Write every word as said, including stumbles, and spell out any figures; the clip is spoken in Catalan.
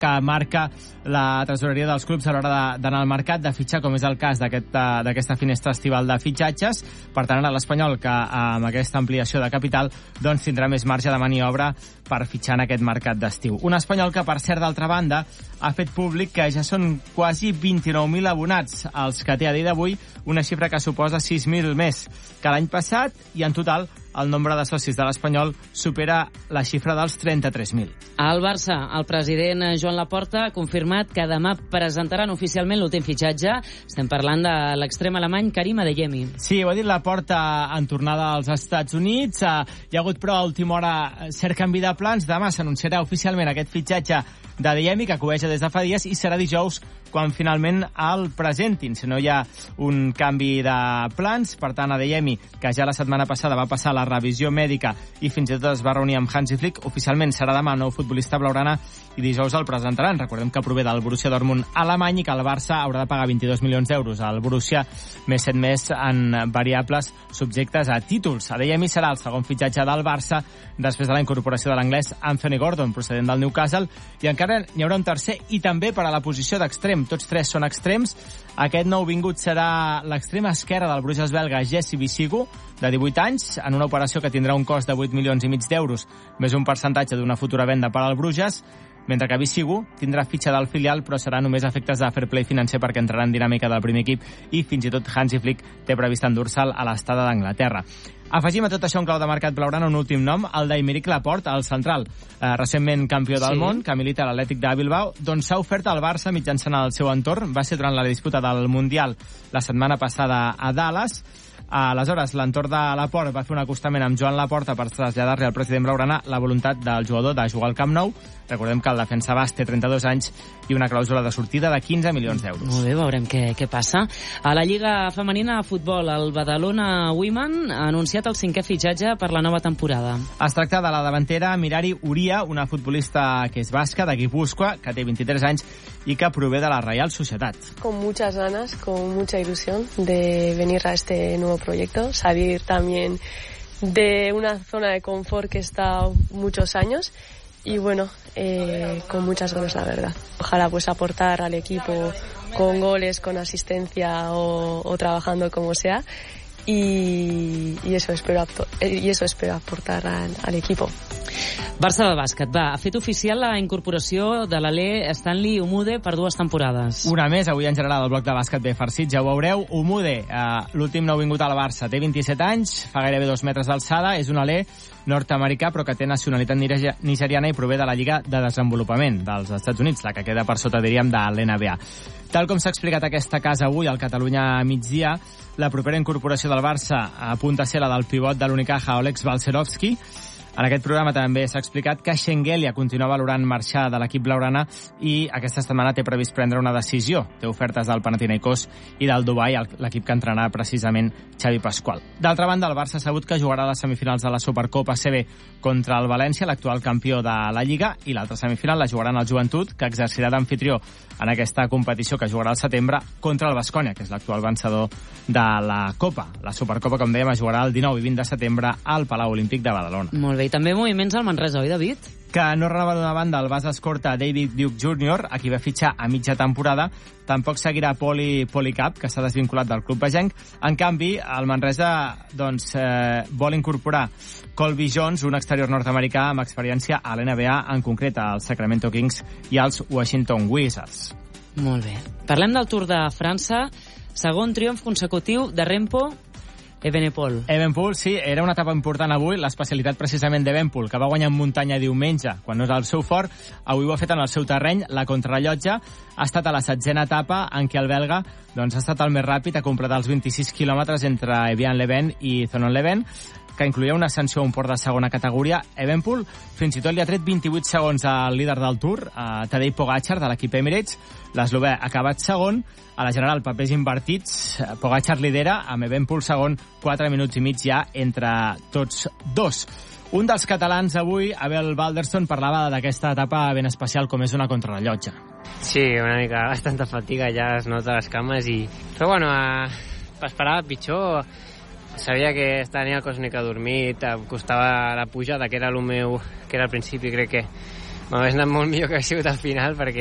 que marca la tresoreria dels clubs a l'hora d'anar al mercat, de fitxar, com és el cas d'aquesta aquest, finestra estival de fitxatges. Per tant, ara l'Espanyol, que amb aquesta ampliació de capital doncs, tindrà més marge de maniobra per fitxar en aquest mercat d'estiu. Un Espanyol que, per cert, d'altra banda, ha fet públic que ja són quasi vint-i-nou mil abonats els que té a dia d'avui, una xifra que suposa sis mil més que l'any passat, i en total el nombre de socis de l'Espanyol supera la xifra dels trenta-tres mil. Al Barça, el president Joan Laporta ha confirmat que demà presentaran oficialment l'últim fitxatge. Estem parlant de l'extrem alemany Karim Adeyemi. Sí, ho ha dit Laporta en tornada als Estats Units. Hi ha hagut, però, a última hora cert canvi de plans. Demà s'anunciarà oficialment aquest fitxatge d'Adeyemi, que cobeja des de fa dies, i serà dijous quan finalment el presentin, si no hi ha un canvi de plans. Per tant, Adeyemi, que ja la setmana passada va passar la revisió mèdica i fins i tot es va reunir amb Hansi Flick, oficialment serà demà nou futbolista blaugrana i dijous el presentaran. Recordem que prové del Borussia Dortmund alemany i que el Barça haurà de pagar vint-i-dos milions d'euros al Borussia, més set més en variables subjectes a títols. Adeyemi serà el segon fitxatge del Barça després de la incorporació de l'anglès Anthony Gordon, procedent del Newcastle, i encara n'hi haurà un tercer i també per a la posició d'extrem. Tots tres són extrems. Aquest nou vingut serà l'extrem esquerre del Bruges belga Jesse Bisigu, de divuit anys, en una operació que tindrà un cost de vuit milions i mig d'euros, més un percentatge d'una futura venda per al Bruges, mentre que Bisigu tindrà fitxa del filial, però serà només a efectes de fair play financer perquè entrarà en dinàmica del primer equip i fins i tot Hansi Flick té previst endur-se'l a l'estada d'Anglaterra. Afegim a tot això un clau de mercat blaugrana un últim nom, el d'Aymeric Laporte, el central, eh, recentment campió del sí. món, que milita a l'Atlètic de Bilbao, doncs s'ha ofert al Barça mitjançant el seu entorn. Va ser durant la disputa del Mundial la setmana passada a Dallas. Aleshores, l'entorn de Laporte va fer un acostament amb Joan Laporta per traslladar-li al president blaugrana la voluntat del jugador de jugar al Camp Nou. Recordem que el defensa bas té trenta-dos anys i una clàusula de sortida de quinze milions d'euros. Molt bé, veurem què, què passa. A la Lliga Femenina de Futbol, el Badalona Women ha anunciat el cinquè fitxatge per la nova temporada. Es tracta de la davantera Mirari Uria, una futbolista que és basca, de Guipúzcoa, que té vint-i-tres anys y que prové de la Real Sociedad. Con muchas ganas, con mucha ilusión de venir a este nuevo proyecto, salir también de una zona de confort que he estado muchos años y bueno, eh, con muchas ganas, la verdad. Ojalá pues aportar al equipo con goles, con asistencia o, o trabajando como sea y, y, eso espero, y eso espero aportar al, al equipo. Barça de bàsquet, va, ha fet oficial la incorporació de l'alè Stanley Umude per dues temporades. Una més, avui en general, el bloc de bàsquet bé farcit, ja ho veureu. Umude, eh, l'últim nou vingut al Barça, té vint-i-set anys, fa gairebé dos metres d'alçada, és un alè nord-americà, però que té nacionalitat nigeriana i prové de la Lliga de Desenvolupament dels Estats Units, la que queda per sota, diríem, de l'N B A. Tal com s'ha explicat aquesta casa avui al Catalunya migdia, la propera incorporació del Barça apunta a ser la del pivot de l'Unicaja, Olex Balcerovski. En aquest programa també s'ha explicat que Schengelia continua valorant marxar de l'equip blaugrana i aquesta setmana té previst prendre una decisió. Té ofertes del Panathinaikos i del Dubai, l'equip que entrenarà precisament Xavi Pasqual. D'altra banda, el Barça ha sabut que jugarà a les semifinals de la Supercopa C B contra el València, l'actual campió de la Lliga, i l'altra semifinal la jugaran el Joventut, que exercirà d'anfitrió en aquesta competició que jugarà al setembre contra el Baskonia, que és l'actual vencedor de la Copa. La Supercopa, com dèiem, es jugarà el dinou i vint de setembre al Palau Olímpic de Badalona. Molt bé, i també moviments al Manresa, oi, David? Que no renova d'una banda el base escorta David Duke júnior, a qui va fitxar a mitja temporada. Tampoc seguirà Poli Policap, que s'ha desvinculat del club begenc. En canvi, el Manresa doncs, eh, vol incorporar Colby Jones, un exterior nord-americà amb experiència a l'N B A, en concret als Sacramento Kings i als Washington Wizards. Molt bé. Parlem del Tour de França. Segon triomf consecutiu de Remco Evenepoel. Evenepoel, sí, era una etapa important avui, l'especialitat precisament d'Evenepoel, que va guanyar en muntanya diumenge, quan no és el seu fort. Avui ho ha fet en el seu terreny, la contrarrellotge. Ha estat a la setzena etapa en què el belga doncs, ha estat el més ràpid, ha completat els vint-i-sis quilòmetres entre Evian-les-Bains i Thonon-les-Bains, que incluïa una ascensió a un port de segona categoria. Evenepoel fins i tot li ha tret vint-i-vuit segons al líder del Tour, a Tadej Pogačar, de l'equip Emirates. L'eslovè ha acabat segon. A la general, papers invertits. Pogačar lidera, amb Evenepoel segon, quatre minuts i mig ja entre tots dos. Un dels catalans avui, Abel Balderston, parlava d'aquesta etapa ben especial com és una contrarrellotge. Sí, una mica, bastanta fatiga, ja es nota les cames i... Però bueno, eh, esperava pitjor. Sabia que tenia el cos una mica dormit, em costava la pujada, que era el meu, que era al principi, crec que m'hagués anat molt millor que ha sigut al final, perquè